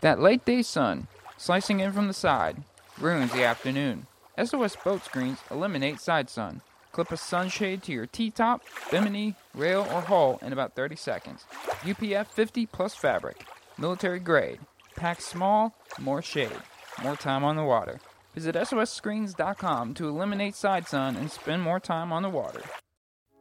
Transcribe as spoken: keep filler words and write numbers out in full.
That late day sun, slicing in from the side, ruins the afternoon. S O S boat screens eliminate side sun. Clip a sunshade to your T-top, bimini, rail, or hull in about thirty seconds. U P F fifty plus fabric. Military grade. Pack small, more shade. More time on the water. Visit S O S screens dot com to eliminate side sun and spend more time on the water.